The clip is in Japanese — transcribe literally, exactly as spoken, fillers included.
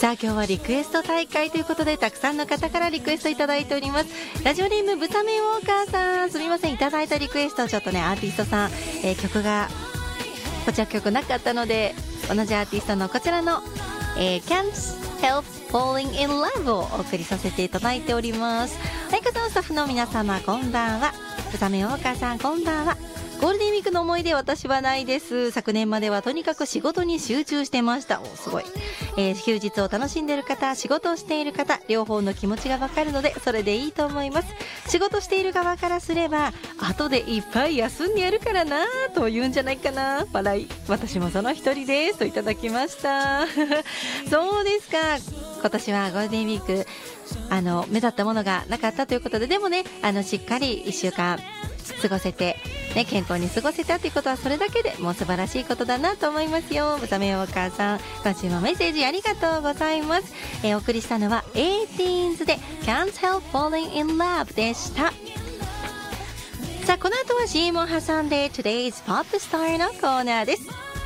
さあ今日はリクエスト大会ということでたくさんの方からリクエストいただいております。ラジオネームブサメウォーカーさん、すみません、いただいたリクエストちょっとねアーティストさん、えー、曲がこちら曲なかったので同じアーティストのこちらの、えー、Can't Help Falling in Love をお送りさせていただいております。はい、方のスタッフの皆様こんばんは。ブサメウォーカーさんこんばんは。ゴールデンウィークの思い出私はないです。昨年まではとにかく仕事に集中してました。おすごい、えー、休日を楽しんでいる方、仕事をしている方、両方の気持ちがわかるのでそれでいいと思います。仕事している側からすれば後でいっぱい休んでやるからなと言うんじゃないかな。笑い。私もその一人ですといただきましたそうですか。今年はゴールデンウィークあの目立ったものがなかったということで、でもねあのしっかりいっしゅうかん過ごせて、ね、健康に過ごせたということはそれだけでもう素晴らしいことだなと思いますよ。ブサメお母さん今週もメッセージありがとうございます。えー、お送りしたのはエイティーンズで Can't Help Falling in Love でした。さあこの後は シーエム を挟んで Today's Pop Star のコーナーです。